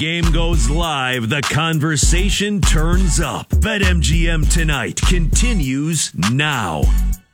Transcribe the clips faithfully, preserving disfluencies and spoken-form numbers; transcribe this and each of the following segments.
game goes live, the conversation turns up. BetMGM Tonight continues now.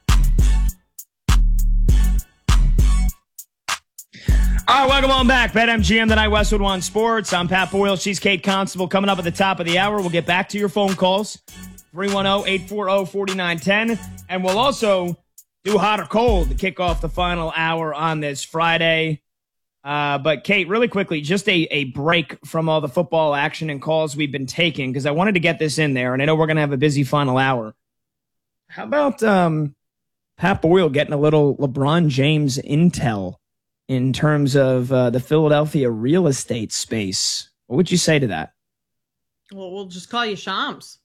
All right, welcome on back. BetMGM Tonight, Westwood One Sports. I'm Pat Boyle. She's Kate Constable. Coming up at the top of the hour, we'll get back to your phone calls. three one zero, eight four zero, four nine one zero. And we'll also do hot or cold to kick off the final hour on this Friday. Uh, but, Kate, really quickly, just a, a break from all the football action and calls we've been taking, because I wanted to get this in there, and I know we're going to have a busy final hour. How about um, Pat Boyle getting a little LeBron James intel in terms of uh, the Philadelphia real estate space? What would you say to that? Well, we'll just call you Shams.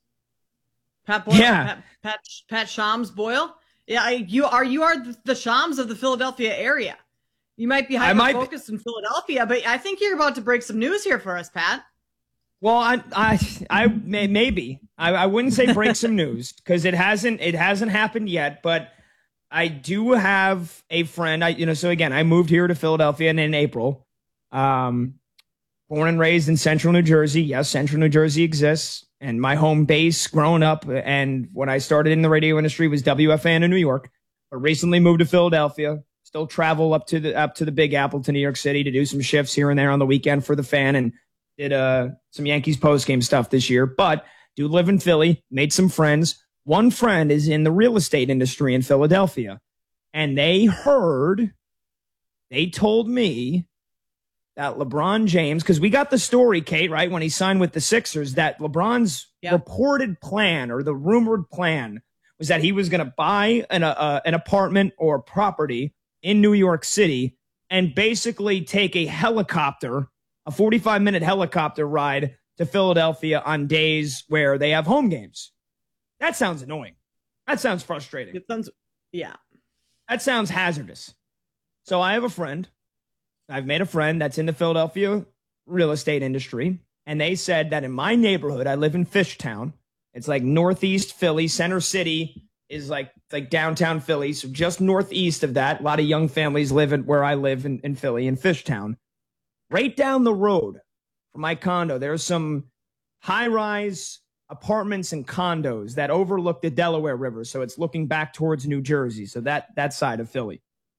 Pat Boyle. Yeah. Pat, Pat, Pat Shams Boyle. Yeah, I, you are you are the Shams of the Philadelphia area. You might be hyper-focused in Philadelphia, but I think you're about to break some news here for us, Pat. Well, I, I, I may, maybe I, I wouldn't say break some news because it hasn't, it hasn't happened yet. But I do have a friend. I, you know, so again, I moved here to Philadelphia in, in April. Um, born and raised in Central New Jersey. Yes, Central New Jersey exists, and my home base growing up and when I started in the radio industry was W F A N in New York. But recently moved to Philadelphia. Still travel up to the up to the Big Apple to New York City to do some shifts here and there on the weekend for the Fan, and did uh, some Yankees postgame stuff this year. But do live in Philly, made some friends. One friend is in the real estate industry in Philadelphia, and they heard, they told me that LeBron James, because we got the story, Kate, right, when he signed with the Sixers, that LeBron's yep. reported plan or the rumored plan was that he was going to buy an, uh, an apartment or property in New York City and basically take a helicopter, a forty-five minute helicopter ride to Philadelphia on days where they have home games. That sounds annoying. That sounds frustrating. It sounds, yeah. That sounds hazardous. So I have a friend. I've made a friend that's in the Philadelphia real estate industry, and they said that in my neighborhood, I live in Fishtown. It's like northeast Philly. Center City is like like downtown Philly, so just northeast of that. A lot of young families live in where I live in, in Philly, in Fishtown. Right down the road from my condo, there's some high-rise apartments and condos that overlook the Delaware River, so it's looking back towards New Jersey, so that, that side of Philly.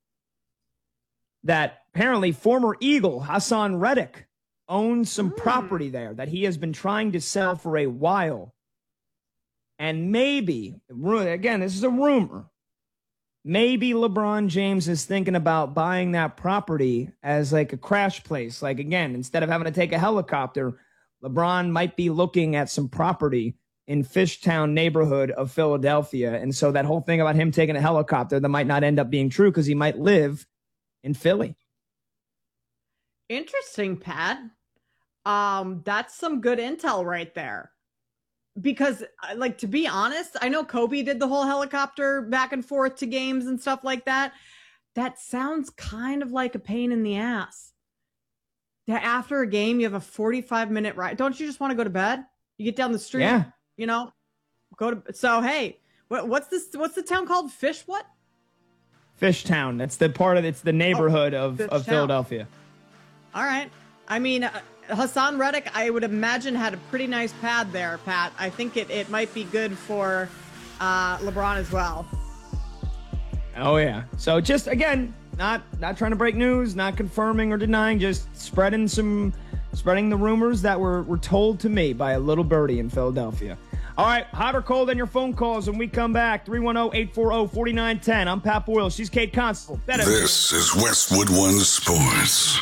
That apparently former Eagle Hassan Reddick owns some mm. property there that he has been trying to sell for a while. And maybe, again, this is a rumor, maybe LeBron James is thinking about buying that property as like a crash place. Like, again, instead of having to take a helicopter, LeBron might be looking at some property in Fishtown neighborhood of Philadelphia. And so that whole thing about him taking a helicopter, that might not end up being true because he might live in Philly. Interesting, Pat. Um, that's some good intel right there. Because, like, to be honest, I know Kobe did the whole helicopter back and forth to games and stuff like that. That sounds kind of like a pain in the ass. That after a game, you have a forty-five minute ride. Don't you just want to go to bed? You get down the street, yeah. you know, go to. So, hey, what, what's this? What's the town called? Fish what? Fishtown. That's the part of it's the neighborhood oh, of, of Philadelphia. All right. I mean, uh, Hassan Reddick, I would imagine, had a pretty nice pad there, Pat. I think it, it might be good for uh, LeBron as well. Oh, yeah. So just, again, not not trying to break news, not confirming or denying, just spreading some, spreading the rumors that were, were told to me by a little birdie in Philadelphia. All right, hot or cold on your phone calls when we come back. three one zero, eight four zero, four nine one zero. I'm Pat Boyle. She's Kate Constable. Better. This is Westwood One Sports.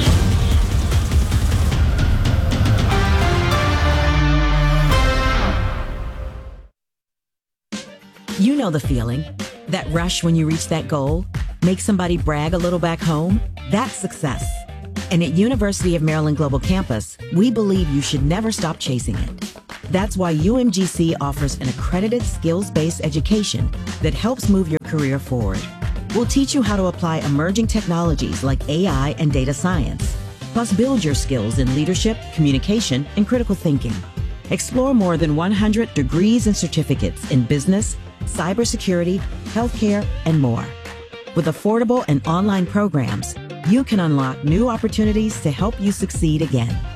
You know the feeling. That rush when you reach that goal? Make somebody brag a little back home? That's success. And at University of Maryland Global Campus, we believe you should never stop chasing it. That's why U M G C offers an accredited skills-based education that helps move your career forward. We'll teach you how to apply emerging technologies like A I and data science, plus build your skills in leadership, communication, and critical thinking. Explore more than one hundred degrees and certificates in business, cybersecurity, healthcare, and more. With affordable and online programs, you can unlock new opportunities to help you succeed again.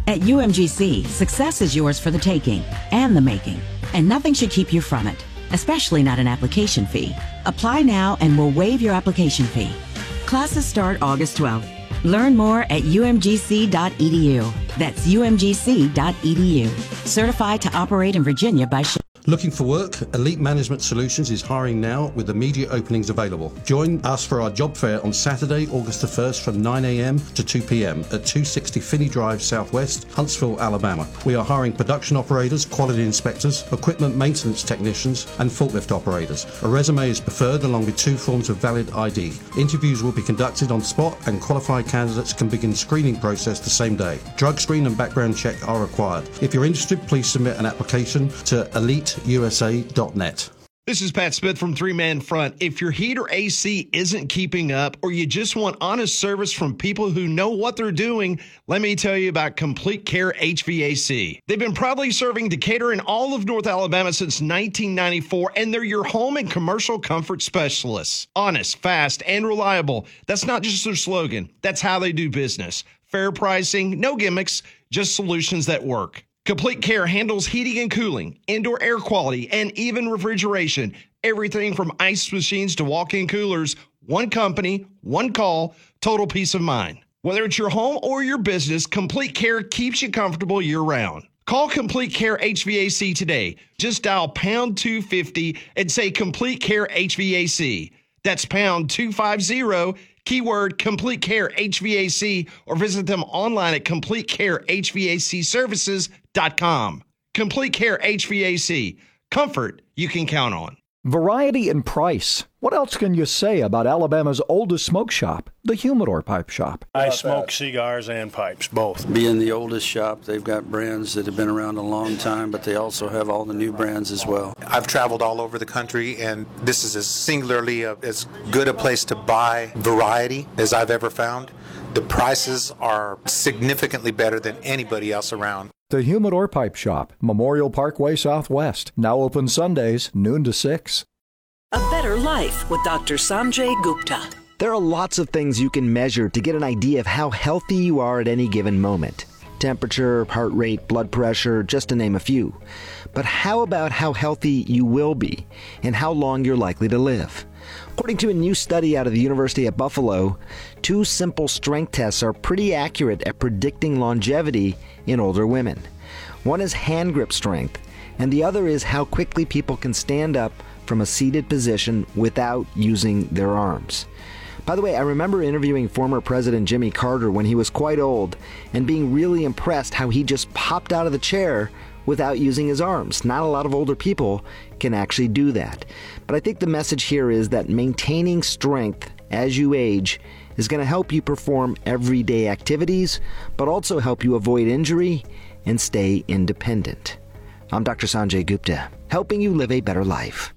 At U M G C, success is yours for the taking and the making, and nothing should keep you from it, especially not an application fee. Apply now and we'll waive your application fee. Classes start August twelfth. Learn more at U M G C dot E D U. That's U M G C dot E D U. Certified to operate in Virginia by Sh- Looking for work? Elite Management Solutions is hiring now with immediate openings available. Join us for our job fair on Saturday, August the first from nine a.m. to two p.m. at two sixty Finney Drive Southwest, Huntsville, Alabama. We are hiring production operators, quality inspectors, equipment maintenance technicians, and forklift operators. A resume is preferred along with two forms of valid I D. Interviews will be conducted on spot and qualified candidates can begin screening process the same day. Drug screen and background check are required. If you're interested, please submit an application to elite U S A dot net. This is Pat Smith from Three Man Front. If your heat or A C isn't keeping up or you just want honest service from people who know what they're doing, let me tell you about Complete Care H V A C. They've been proudly serving Decatur and all of North Alabama since nineteen ninety-four, and they're your home and commercial comfort specialists. Honest, fast, and reliable. That's not just their slogan. That's how they do business. Fair pricing, no gimmicks, just solutions that work. Complete Care handles heating and cooling, indoor air quality, and even refrigeration. Everything from ice machines to walk-in coolers. One company, one call, total peace of mind. Whether it's your home or your business, Complete Care keeps you comfortable year-round. Call Complete Care H V A C today. Just dial pound two fifty and say Complete Care H V A C. That's pound two fifty, keyword Complete Care H V A C, or visit them online at complete care h v a c services dot com. Complete Care H V A C. Comfort you can count on. Variety and price. What else can you say about Alabama's oldest smoke shop, the Humidor Pipe Shop? I smoke cigars and pipes, both. Being the oldest shop, they've got brands that have been around a long time, but they also have all the new brands as well. I've traveled all over the country, and this is as singularly a, as good a place to buy variety as I've ever found. The prices are significantly better than anybody else around. The Humidor Pipe Shop, Memorial Parkway Southwest. Now open Sundays, noon to six. A better life with Doctor Sanjay Gupta. There are lots of things you can measure to get an idea of how healthy you are at any given moment. Temperature, heart rate, blood pressure, just to name a few. But how about how healthy you will be and how long you're likely to live? According to a new study out of the University at Buffalo, two simple strength tests are pretty accurate at predicting longevity in older women. One is hand grip strength, and the other is how quickly people can stand up from a seated position without using their arms. By the way, I remember interviewing former President Jimmy Carter when he was quite old and being really impressed how he just popped out of the chair without using his arms. Not a lot of older people can actually do that. But I think the message here is that maintaining strength as you age is going to help you perform everyday activities, but also help you avoid injury and stay independent. I'm Doctor Sanjay Gupta, helping you live a better life.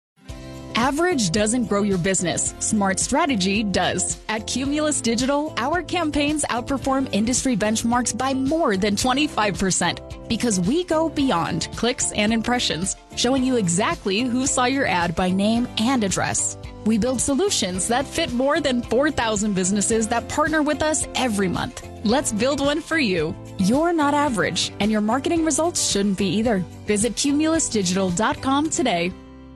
Average doesn't grow your business. Smart strategy does. At Cumulus Digital, our campaigns outperform industry benchmarks by more than twenty-five percent because we go beyond clicks and impressions, showing you exactly who saw your ad by name and address. We build solutions that fit more than four thousand businesses that partner with us every month. Let's build one for you. You're not average, and your marketing results shouldn't be either. Visit cumulus digital dot com today.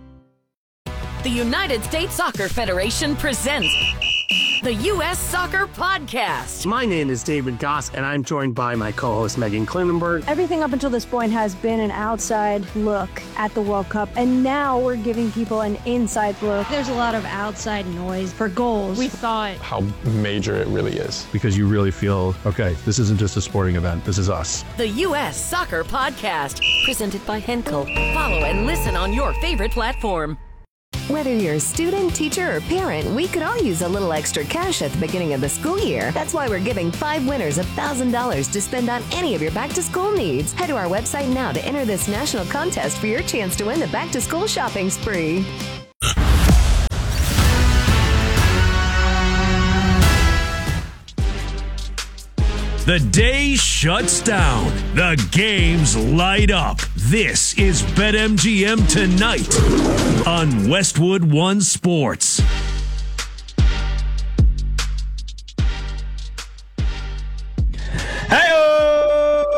The United States Soccer Federation presents the U S Soccer Podcast. My name is David Goss, and I'm joined by my co-host Megan Klinenberg. Everything up until this point has been an outside look at the World Cup, and now we're giving people an inside look. There's a lot of outside noise for goals. We thought how major it really is. Because you really feel, okay, this isn't just a sporting event, this is us. The U S Soccer Podcast, presented by Henkel. Follow and listen on your favorite platform. Whether you're a student, teacher, or parent, we could all use a little extra cash at the beginning of the school year. That's why we're giving five winners one thousand dollars to spend on any of your back-to-school needs. Head to our website now to enter this national contest for your chance to win the back-to-school shopping spree. The day shuts down. The games light up. This is BetMGM Tonight on Westwood One Sports. Hey-oh!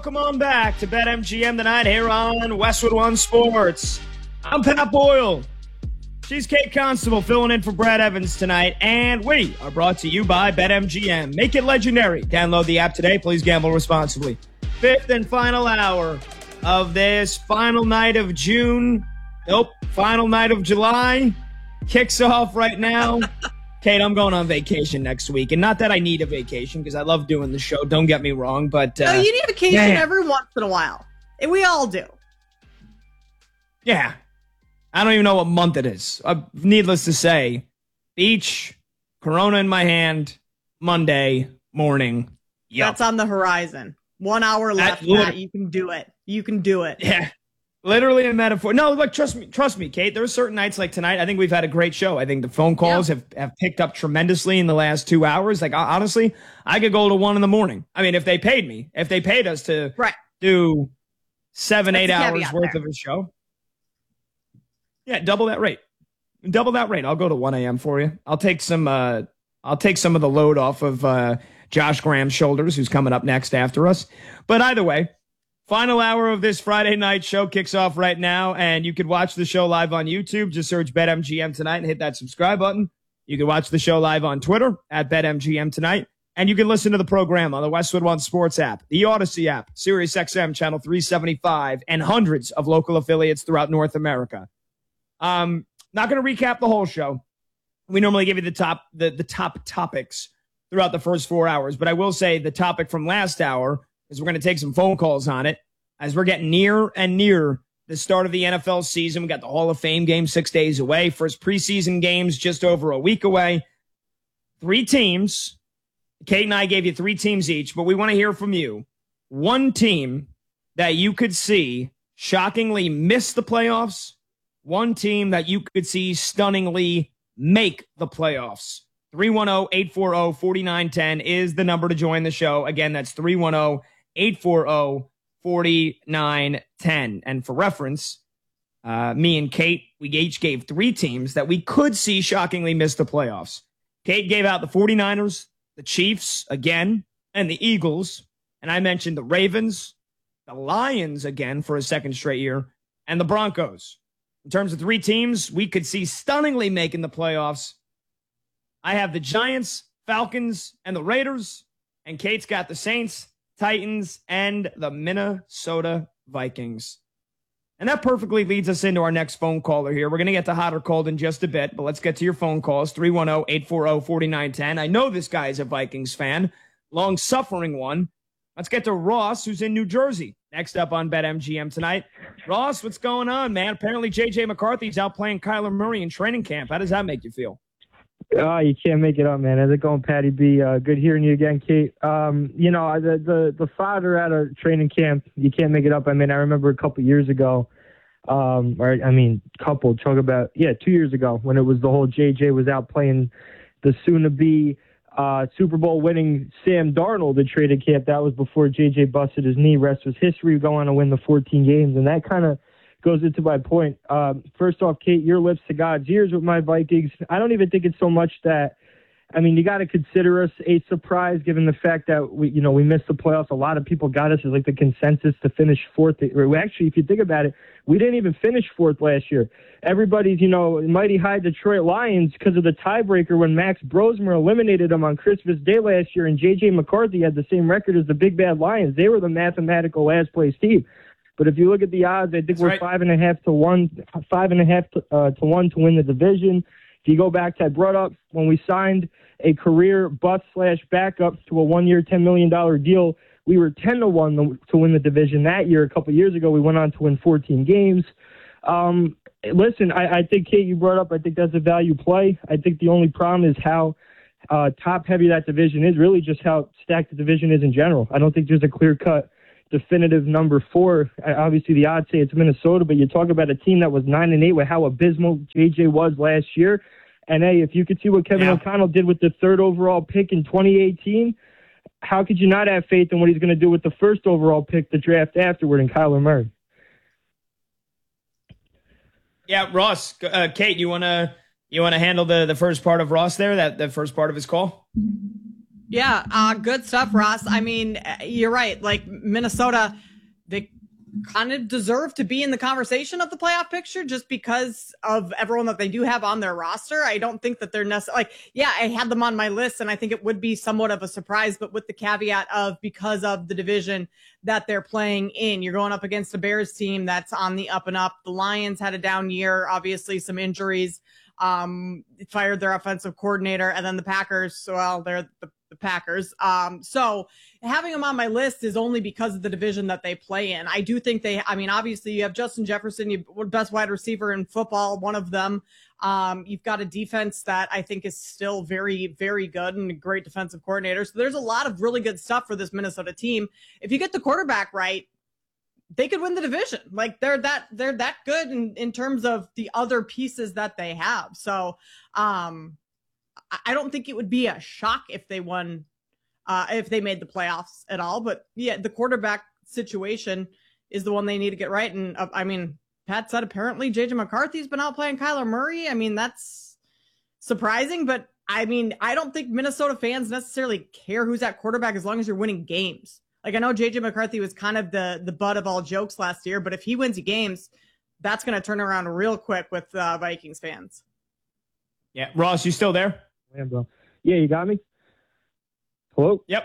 welcome on back to BetMGM tonight here on Westwood One Sports. I'm Pat Boyle. She's Kate Constable filling in for Brad Evans tonight, and we are brought to you by BetMGM. Make it legendary. Download the app today. Please gamble responsibly. Fifth and final hour of this final night of June. Nope, final night of July. Kicks off right now. Kate, I'm going on vacation next week, and not that I need a vacation because I love doing the show. Don't get me wrong, but uh, no, you need a vacation man. every once in a while. And we all do. Yeah. I don't even know what month it is. Uh, needless to say, beach, Corona in my hand, Monday morning. Yep. That's on the horizon. One hour left, lit- Matt. You can do it. You can do it. Yeah. Literally a metaphor. No, look, trust me, trust me, Kate. There are certain nights like tonight. I think we've had a great show. I think the phone calls yeah. have, have picked up tremendously in the last two hours. Like, honestly, I could go to one in the morning. I mean, if they paid me, if they paid us to right. do seven, That's eight hours worth there. of a show. Yeah, double that rate. Double that rate. I'll go to one a.m. for you. I'll take some uh, I'll take some of the load off of uh, Josh Graham's shoulders, who's coming up next after us. But either way, final hour of this Friday night show kicks off right now, and you could watch the show live on YouTube. Just search BetMGM Tonight and hit that subscribe button. You can watch the show live on Twitter at BetMGM Tonight, and you can listen to the program on the Westwood One Sports app, the Odyssey app, Sirius X M Channel three seventy-five, and hundreds of local affiliates throughout North America. Um, not going to recap the whole show. We normally give you the top the, the top topics throughout the first four hours, but I will say the topic from last hour is we're going to take some phone calls on it as we're getting near and near the start of the N F L season. We got the Hall of Fame game six days away. First preseason games just over a week away. Three teams. Kate and I gave you three teams each, but we want to hear from you. One team that you could see shockingly miss the playoffs. One team that you could see stunningly make the playoffs. three one zero, eight four zero, four nine one zero is the number to join the show. Again, that's three one zero, eight four zero, four nine one zero. And for reference, uh, me and Kate, we each gave three teams that we could see shockingly miss the playoffs. Kate gave out the 49ers, the Chiefs again, and the Eagles. And I mentioned the Ravens, the Lions again for a second straight year, and the Broncos. In terms of three teams we could see stunningly making the playoffs, I have the Giants, Falcons, and the Raiders. And Kate's got the Saints, Titans, and the Minnesota Vikings. And that perfectly leads us into our next phone caller here. We're going to get to hot or cold in just a bit, but let's get to your phone calls. three one zero, eight four zero, four nine one zero. I know this guy is a Vikings fan, long-suffering one. Let's get to Ross, who's in New Jersey. Next up on BetMGM tonight. Ross, what's going on, man? Apparently J J McCarthy's out playing Kyler Murray in training camp. How does that make you feel? Oh, you can't make it up, man. How's it going, Patty B? Uh, good hearing you again, Kate. Um, you know, the, the the father at a training camp, you can't make it up. I mean, I remember a couple years ago, um, or I mean, couple, talk about, yeah, two years ago when it was the whole J J was out playing the soon-to-be Uh, Super Bowl winning Sam Darnold at training camp. That was before J J busted his knee. Rest was history. Go on to win the fourteen games. And that kind of goes into my point. Um, first off, Kate, your lips to God's ears with my Vikings. I don't even think it's so much that, I mean, you got to consider us a surprise given the fact that we, you know, we missed the playoffs. A lot of people got us as like the consensus to finish fourth. Actually, if you think about it, we didn't even finish fourth last year. Everybody's, you know, mighty high Detroit Lions because of the tiebreaker when Max Brosmer eliminated them on Christmas Day last year, and J J McCarthy had the same record as the Big Bad Lions. They were the mathematical last place team. But if you look at the odds, I think That's we're right. five and a half to one, five and a half to, uh, to one to win the division. If you go back to I brought up when we signed a career bust slash backup to a one-year, ten million dollars deal, we were ten to one to win the division that year. A couple of years ago, we went on to win fourteen games. Um, listen, I, I think, Kate, you brought up, I think that's a value play. I think the only problem is how uh, top-heavy that division is, really just how stacked the division is in general. I don't think there's a clear-cut definitive number four. Obviously, the odds say it's Minnesota, but you talk about a team that was nine and eight with how abysmal J J was last year. And hey, if you could see what Kevin yeah. O'Connell did with the third overall pick in twenty eighteen, how could you not have faith in what he's going to do with the first overall pick, the draft afterward, in Kyler Murray? Yeah, Ross, uh, Kate, you wanna you wanna handle the the first part of Ross there, that the first part of his call? Yeah, uh, good stuff, Ross. I mean, you're right. Like Minnesota, they kind of deserve to be in the conversation of the playoff picture just because of everyone that they do have on their roster. I don't think that they're necessarily like, yeah, I had them on my list and I think it would be somewhat of a surprise, but with the caveat of because of the division that they're playing in, you're going up against a Bears team that's on the up and up. The Lions had a down year, obviously some injuries, um, fired their offensive coordinator, and then the Packers, well, they're the the Packers. Um, so having them on my list is only because of the division that they play in. I do think they, I mean, obviously you have Justin Jefferson, you best wide receiver in football, one of them. Um, you've got a defense that I think is still very, very good and a great defensive coordinator. So there's a lot of really good stuff for this Minnesota team. If you get the quarterback right, they could win the division. Like they're that, they're that good in, in terms of the other pieces that they have. So, um, I don't think it would be a shock if they won, uh, if they made the playoffs at all. But yeah, the quarterback situation is the one they need to get right. And uh, I mean, Pat said apparently J J McCarthy's been out playing Kyler Murray. I mean, that's surprising, but I mean, I don't think Minnesota fans necessarily care who's at quarterback as long as you're winning games. Like I know J J McCarthy was kind of the, the butt of all jokes last year, but if he wins you games, that's going to turn around real quick with uh, Vikings fans. Yeah. Ross, you still there? Lambeau. Yeah, you got me? Hello? Yep.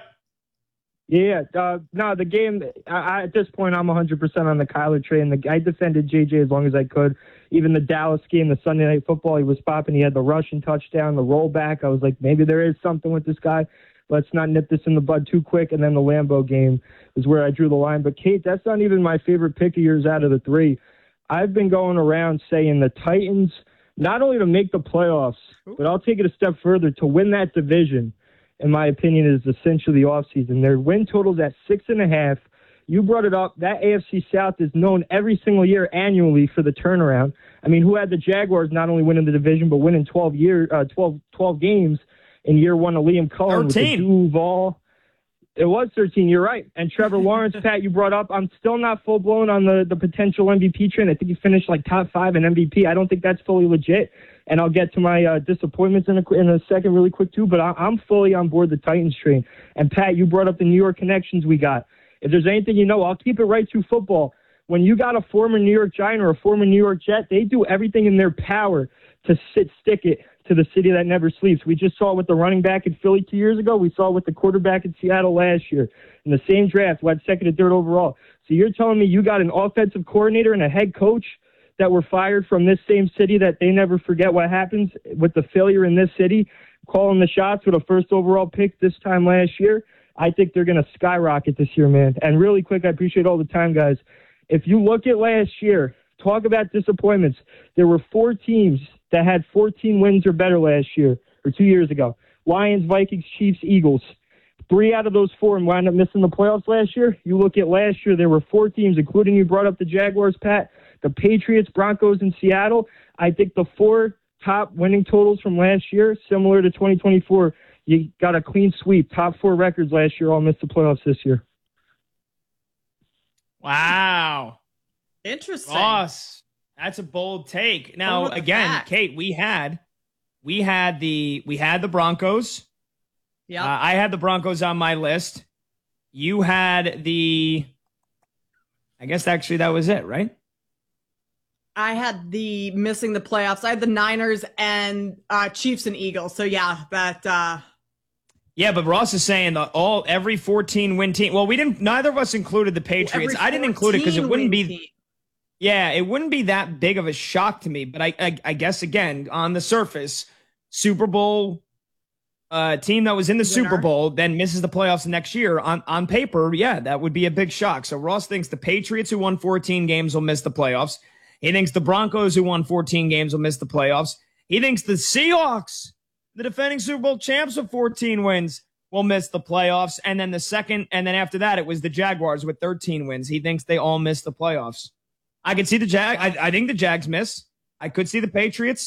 Yeah, uh, no, the game, I, I, at this point, I'm one hundred percent on the Kyler train. The, I defended J J as long as I could. Even the Dallas game, the Sunday Night Football, he was popping. He had the rushing touchdown, the rollback. I was like, maybe there is something with this guy. Let's not nip this in the bud too quick. And then the Lambeau game is where I drew the line. But, Kate, that's not even my favorite pick of yours out of the three. I've been going around saying the Titans, not only to make the playoffs, but I'll take it a step further, to win that division, in my opinion, is essentially the offseason. Their win total's at six and a half. You brought it up. That A F C South is known every single year annually for the turnaround. I mean, who had the Jaguars not only winning the division, but winning twelve, year, uh, twelve, twelve games in year one of Liam Cohen with the Duval. It was thirteen, you're right. And Trevor Lawrence, Pat, you brought up. I'm still not full-blown on the, the potential M V P train. I think he finished like top five in M V P. I don't think that's fully legit. And I'll get to my uh, disappointments in a, in a second really quick, too. But I, I'm fully on board the Titans train. And, Pat, you brought up the New York connections we got. If there's anything you know, I'll keep it right to football. When you got a former New York Giant or a former New York Jet, they do everything in their power to sit stick it to the city that never sleeps. We just saw it with the running back in Philly two years ago. We saw it with the quarterback in Seattle last year. In the same draft, who had second and third overall. So you're telling me you got an offensive coordinator and a head coach that were fired from this same city that they never forget what happens with the failure in this city, calling the shots with a first overall pick this time last year? I think they're going to skyrocket this year, man. And really quick, I appreciate all the time, guys. If you look at last year, talk about disappointments. There were four teams that had fourteen wins or better last year, or two years ago. Lions, Vikings, Chiefs, Eagles. Three out of those four wound up missing the playoffs last year. You look at last year, there were four teams, including you brought up the Jaguars, Pat, the Patriots, Broncos, and Seattle. I think the four top winning totals from last year, similar to twenty twenty-four, you got a clean sweep. Top four records last year all missed the playoffs this year. Wow. Interesting. Ross, that's a bold take. Now, again, Kate, we had we had the we had the Broncos. Yeah. Uh, I had the Broncos on my list. You had the I guess actually that was it, right? I had the missing the playoffs. I had the Niners and uh, Chiefs and Eagles. So yeah, that. Uh... Yeah, but Ross is saying that all every fourteen win team. Well, we didn't. Neither of us included the Patriots. I didn't include it because it wouldn't be. Team. Yeah, it wouldn't be that big of a shock to me. But I, I, I guess again on the surface, Super Bowl uh, team that was in the Winner. Super Bowl then misses the playoffs the next year. On on paper, yeah, that would be a big shock. So Ross thinks the Patriots who won fourteen games will miss the playoffs. He thinks the Broncos who won fourteen games will miss the playoffs. He thinks the Seahawks, the defending Super Bowl champs with fourteen wins, will miss the playoffs. And then the second, and then after that, it was the Jaguars with thirteen wins. He thinks they all miss the playoffs. I could see the Jag. I, I think the Jags miss. I could see the Patriots.